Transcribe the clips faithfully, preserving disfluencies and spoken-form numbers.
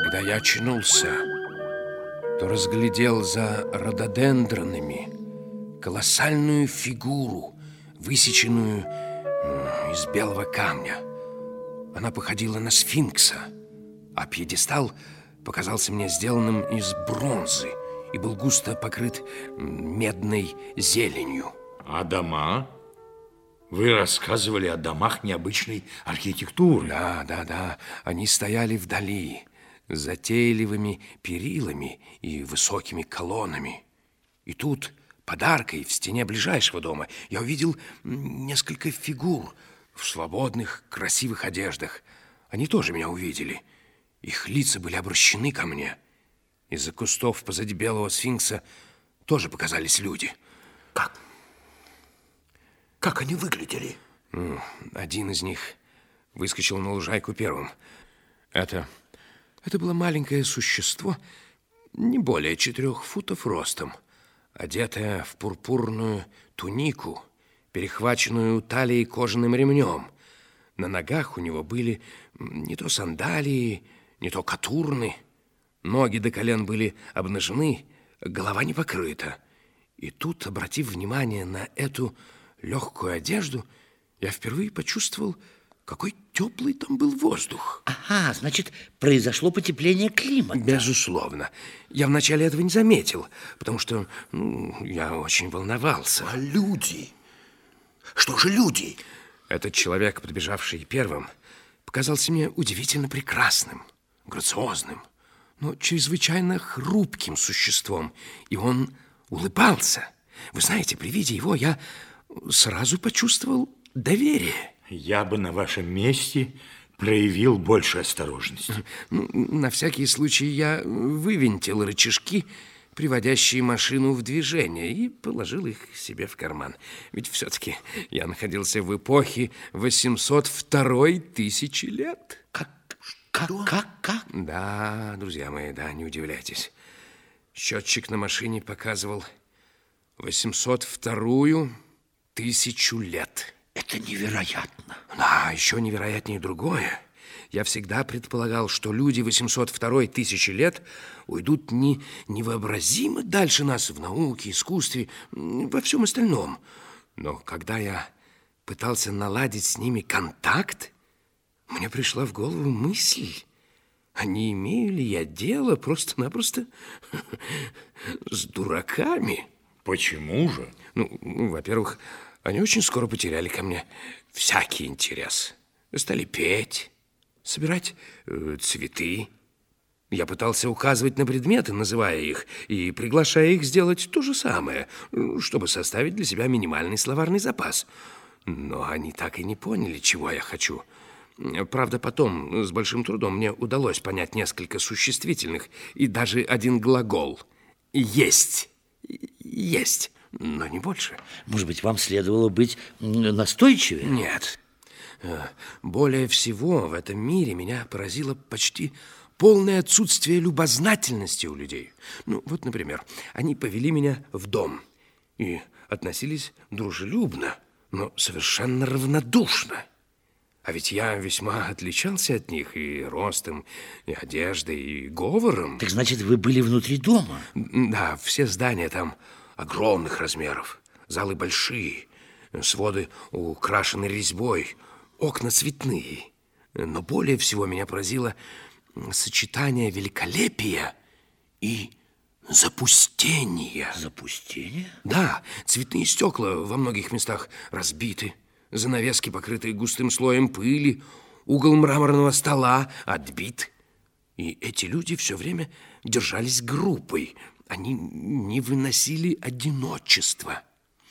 Когда я очнулся, то разглядел за рододендронами колоссальную фигуру, высеченную из белого камня. Она походила на сфинкса, а пьедестал показался мне сделанным из бронзы и был густо покрыт медной зеленью. А дома? Вы рассказывали о домах необычной архитектуры. Да, да, да. Они стояли вдали, с затейливыми перилами и высокими колоннами. И тут, под аркой в стене ближайшего дома, я увидел несколько фигур в свободных, красивых одеждах. Они тоже меня увидели. Их лица были обращены ко мне. Из-за кустов позади белого сфинкса тоже показались люди. Как? Как они выглядели? Один из них выскочил на лужайку первым. Это, это было маленькое существо, не более четырех футов ростом, одетое в пурпурную тунику, перехваченную у талии кожаным ремнем. На ногах у него были не то сандалии, не то катурны. Ноги до колен были обнажены, голова не покрыта. И тут, обратив внимание на эту легкую одежду, я впервые почувствовал, какой теплый там был воздух. Ага, значит, произошло потепление климата. Безусловно. Я вначале этого не заметил, потому что ну, я очень волновался. А люди? Что же люди? Этот человек, подбежавший первым, показался мне удивительно прекрасным, грациозным, но чрезвычайно хрупким существом, и он улыбался. Вы знаете, при виде его я сразу почувствовал доверие. Я бы на вашем месте проявил больше осторожности. Ну, на всякий случай я вывинтил рычажки, приводящие машину в движение, и положил их себе в карман. Ведь все-таки я находился в эпохе восемьсот второй тысячи лет. Как? Как? Как? Как? Да, друзья мои, да, не удивляйтесь. Счетчик на машине показывал восемьсот вторую тысячу лет. Это невероятно. Да, еще невероятнее другое. Я всегда предполагал, что люди восемьсот второй тысячи лет уйдут не, невообразимо дальше нас в науке, искусстве, во всем остальном. Но когда я пытался наладить с ними контакт, мне пришла в голову мысль, а не имею ли я дело просто-напросто с дураками? Почему же? Ну, ну, во-первых, они очень скоро потеряли ко мне всякий интерес. Стали петь, собирать э, цветы. Я пытался указывать на предметы, называя их, и приглашая их сделать то же самое, чтобы составить для себя минимальный словарный запас. Но они так и не поняли, чего я хочу. Правда, потом с большим трудом мне удалось понять несколько существительных и даже один глагол. Есть. Есть. Но не больше. Может быть, вам следовало быть настойчивее? Нет. Более всего в этом мире меня поразило почти полное отсутствие любознательности у людей. Ну, вот, например, они повели меня в дом и относились дружелюбно, но совершенно равнодушно. А ведь я весьма отличался от них и ростом, и одеждой, и говором. Так значит, вы были внутри дома? Да, все здания там огромных размеров, залы большие, своды украшены резьбой, окна цветные. Но более всего меня поразило сочетание великолепия и запустения. Запустение? Да, цветные стекла во многих местах разбиты, занавески, покрытые густым слоем пыли, угол мраморного стола отбит. И эти люди все время держались группой. Они не выносили одиночества.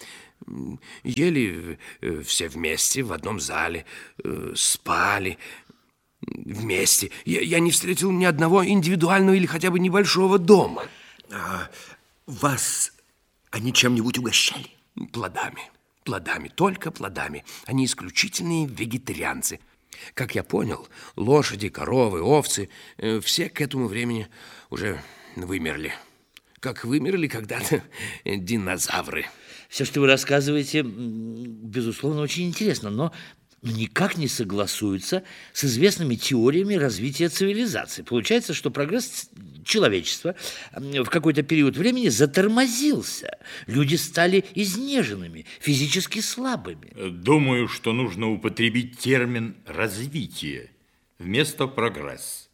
Ели все вместе в одном зале, спали вместе. Я, я не встретил ни одного индивидуального или хотя бы небольшого дома. А вас они чем-нибудь угощали? Плодами. Плодами, только плодами. Они исключительные вегетарианцы. Как я понял, лошади, коровы, овцы э, все к этому времени уже вымерли. Как вымерли когда-то динозавры. Все, что вы рассказываете, безусловно, очень интересно, но никак не согласуются с известными теориями развития цивилизации. Получается, что прогресс человечества в какой-то период времени затормозился. Люди стали изнеженными, физически слабыми. Думаю, что нужно употребить термин «развитие» вместо «прогресс».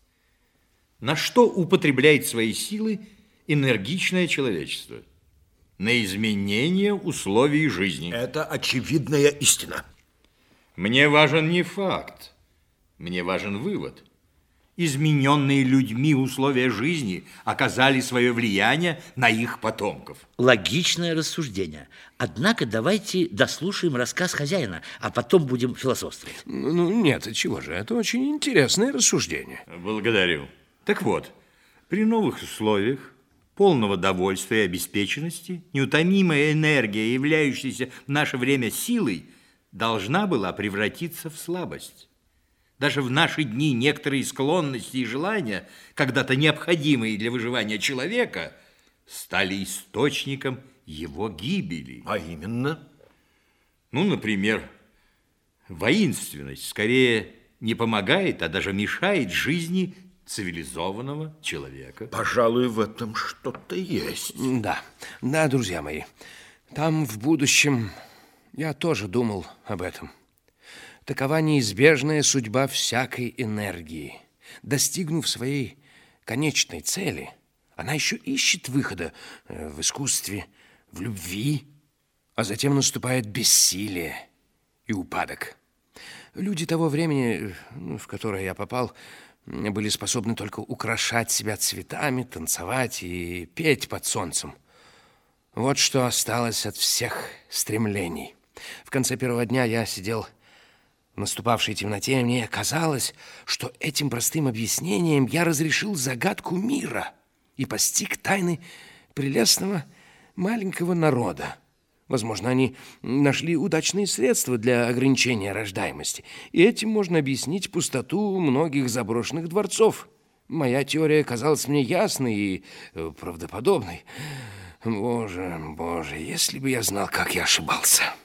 На что употребляет свои силы энергичное человечество? На изменение условий жизни. Это очевидная истина. Мне важен не факт, мне важен вывод. Измененные людьми условия жизни оказали свое влияние на их потомков. Логичное рассуждение. Однако давайте дослушаем рассказ хозяина, а потом будем философствовать. Ну, нет, чего же, это очень интересное рассуждение. Благодарю. Так вот, при новых условиях полного довольства и обеспеченности неутомимая энергия, являющаяся в наше время силой, должна была превратиться в слабость. Даже в наши дни некоторые склонности и желания, когда-то необходимые для выживания человека, стали источником его гибели. А именно? Ну, например, воинственность скорее не помогает, а даже мешает жизни цивилизованного человека. Пожалуй, в этом что-то есть. Да, да, друзья мои, там в будущем я тоже думал об этом. Такова неизбежная судьба всякой энергии. Достигнув своей конечной цели, она еще ищет выхода в искусстве, в любви, а затем наступает бессилие и упадок. Люди того времени, в которое я попал, были способны только украшать себя цветами, танцевать и петь под солнцем. Вот что осталось от всех стремлений. В конце первого дня я сидел в наступавшей темноте, и мне казалось, что этим простым объяснением я разрешил загадку мира и постиг тайны прелестного маленького народа. Возможно, они нашли удачные средства для ограничения рождаемости, и этим можно объяснить пустоту многих заброшенных дворцов. Моя теория казалась мне ясной и правдоподобной. Боже, боже, если бы я знал, как я ошибался.